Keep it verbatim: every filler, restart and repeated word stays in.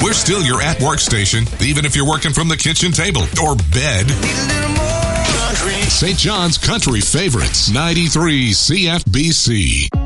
We're still your at-work station, even if you're working from the kitchen table or bed. Saint John's Country Favorites, ninety-three C F B C.